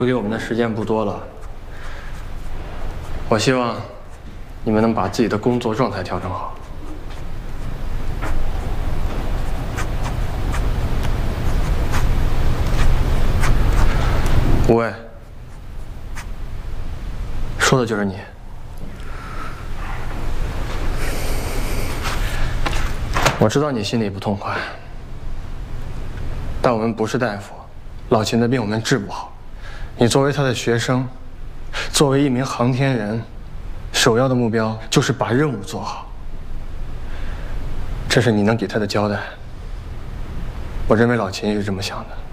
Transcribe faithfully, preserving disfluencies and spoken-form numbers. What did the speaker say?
留给我们的时间不多了，我希望你们能把自己的工作状态调整好。五位，说的就是你。我知道你心里不痛快，但我们不是大夫，老秦的病我们治不好。你作为他的学生，作为一名航天人，首要的目标就是把任务做好。这是你能给他的交代。我认为老秦也是这么想的。